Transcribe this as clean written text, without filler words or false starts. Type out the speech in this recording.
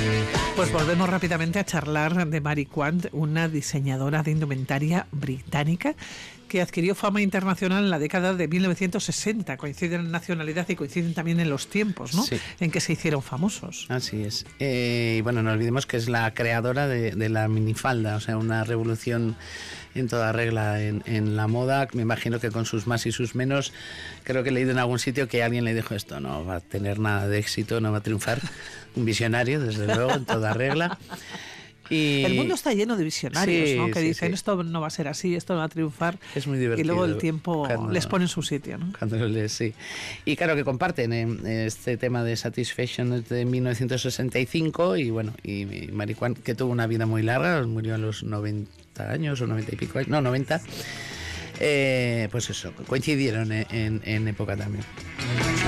Pues volvemos rápidamente a charlar de Mary Quant, una diseñadora de indumentaria británica que adquirió fama internacional en la década de 1960. Coinciden en nacionalidad y coinciden también en los tiempos, ¿no? Sí. En que se hicieron famosos. Así es. Y bueno, no olvidemos que es la creadora de la minifalda, o sea, una revolución en toda regla en la moda. Me imagino que con sus más y sus menos. Creo que he leído en algún sitio que alguien le dijo: esto no va a tener nada de éxito, no va a triunfar. Un visionario, desde luego, en toda regla. Y el mundo está lleno de visionarios, sí, ¿no? Que sí, dicen, sí. esto no va a ser así, esto no va a triunfar. Es muy divertido. Y luego el tiempo les pone en su sitio, ¿no? Cuando lo lees, sí. Y claro que comparten este tema de Satisfaction desde 1965 y bueno, y Mary Quant, que tuvo una vida muy larga, murió a los 90 años o 90 y pico años, no, 90. Pues eso, coincidieron en época también.